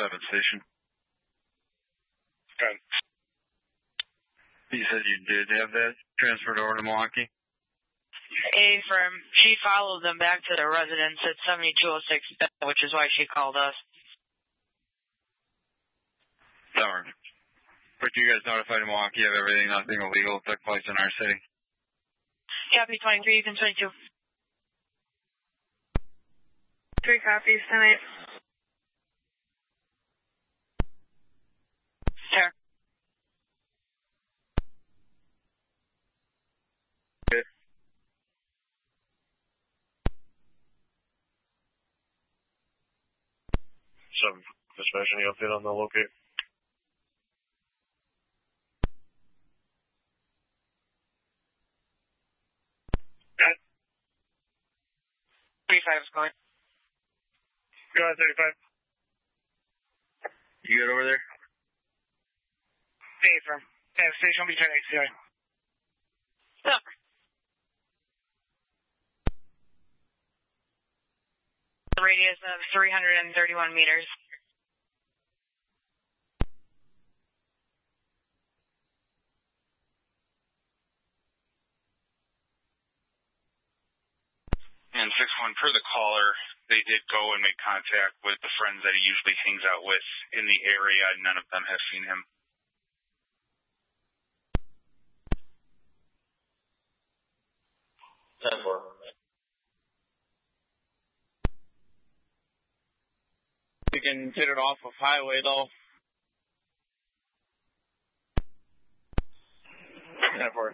7 station. Good. You said you did have that transferred over to Milwaukee? Affirm. She followed them back to their residence at 7206, which is why she called us. Darn. But you guys notified Milwaukee of everything, nothing illegal took place in our city? Copy 23, you can 22. 3 copies tonight. Sure. Good. Some dispatch, any update on the locate? Got it. 35 is going. Go ahead, 35. You good over there? Affirm. Yeah, station will be 10 ACI. Look. The radius of 331 meters. And 6-1, per the caller, they did go and make contact with the friends that he usually hangs out with in the area. None of them have seen him. You can hit it off of highway, though. 10-4.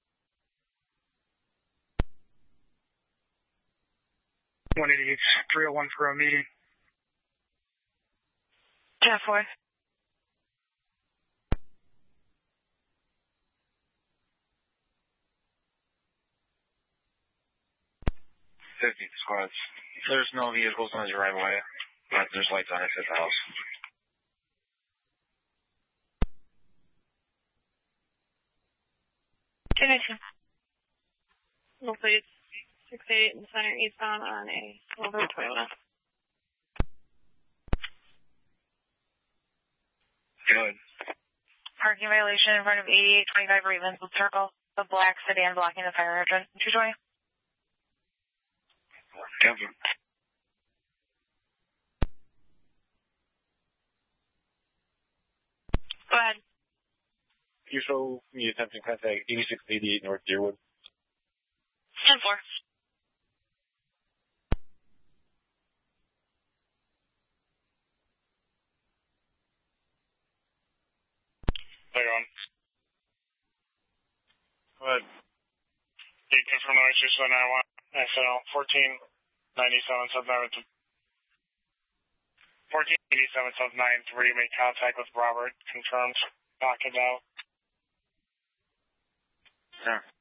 188, 301 for a meeting. 10-4. Squads. There's no vehicles on his right away, but there's lights on exit the house. Connection. No, please. 68 in the center eastbound on a silver Toyota. Good. Parking violation in front of 8825 Ravenswood Circle. The black sedan blocking the fire hydrant. 220. Copy. Go ahead. You show me attempting contact 8688 North Deerwood. 10-4. Hang on. Go ahead. You confirm the issue, so now I want SL 1497 sub 9 to 1487 sub 93. Make contact with Robert. Confirmed. Knock it out. Sir.